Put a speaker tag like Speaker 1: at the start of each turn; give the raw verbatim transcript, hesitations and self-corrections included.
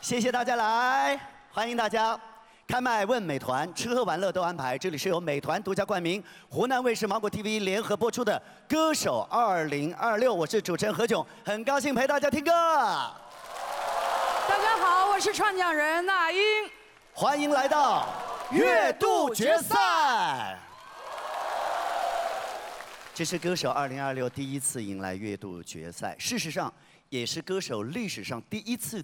Speaker 1: 谢谢大家来，欢迎大家。开麦问美团，吃喝玩乐都安排。这里是由美团独家冠名，湖南卫视、芒果 T V 联合播出的《歌手二零二六》，我是主持人何炅，很高兴陪大家听歌。
Speaker 2: 大家好，我是创讲人那英，
Speaker 1: 欢迎来到月度决赛。这是歌手二零二六第一次迎来月度决赛，事实上也是歌手历史上第一次